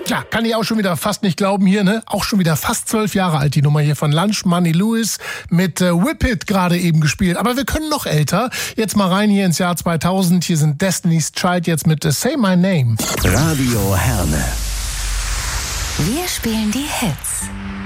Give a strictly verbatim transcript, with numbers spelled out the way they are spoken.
Ja, kann ich auch schon wieder fast nicht glauben hier, ne? Auch schon wieder fast zwölf Jahre alt, die Nummer hier von Lunch Money Lewis mit äh, Whip It gerade eben gespielt. Aber wir können noch älter. Jetzt mal rein hier ins Jahr zweitausend. Hier sind Destiny's Child jetzt mit äh, Say My Name. Radio Herne. Wir spielen die Hits.